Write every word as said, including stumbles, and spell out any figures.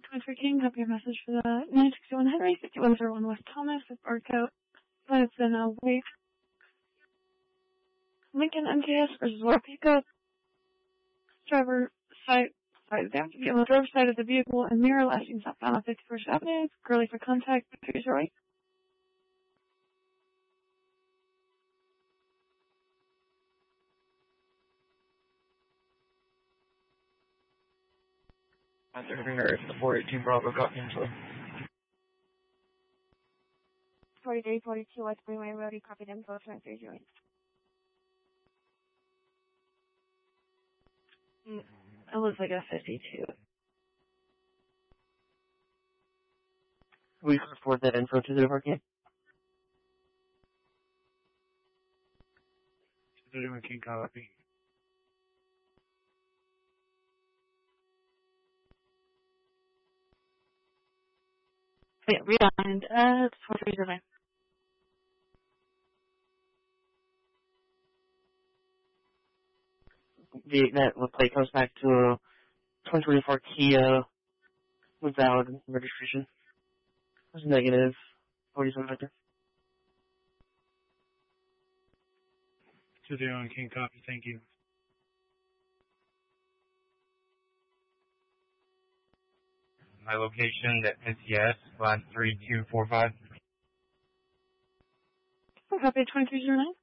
twenty-three King, copy your message for the nine sixty-one Henry, fifty-one oh one West Thomas, with barcode. That's in a wait. Lincoln M K S versus War Pickup. Driver side, sorry, they have to be on the driver's side of the vehicle and mirror lasting southbound on fifty-first Avenue. Girly for contact, three zero eight. After having heard the four eighteen Bravo got info. forty-three forty-two West Greenway Road, you copied info from three zero eight. Mm, it looks like a fifty-two. We can forward that info to the parking. thirty-one King copy. Yeah, rewind, uh, four three zero nine. The, that plate comes back to a twenty twenty-four Kia with valid registration. It's negative forty-seven Victor. thirty-one King copy, thank you. My location at N C S, line three two four five. Copy twenty-three zero nine.